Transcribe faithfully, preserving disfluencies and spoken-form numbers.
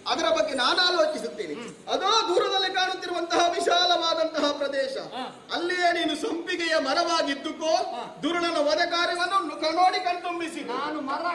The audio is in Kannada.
ಅದರ ಬಗ್ಗೆ ನಾನು ಆಲೋಚಿಸುತ್ತೇನೆ. ಅದೋ ದೂರದಲ್ಲಿ ಕಾಣುತ್ತಿರುವಂತಹ ವಿಶಾಲವಾದಂತಹ ಪ್ರದೇಶ, ಅಲ್ಲಿಯೇ ನೀನು ಸಂಪಿಗೆಯ ಮರವಾಗಿದ್ದುಕೋ ದುರುಳನ ವಧ ಕಾರ್ಯವನ್ನು ನೋಡಿ ಕಣ್ತುಂಬಿಸಿ. ನಾನು ಮರ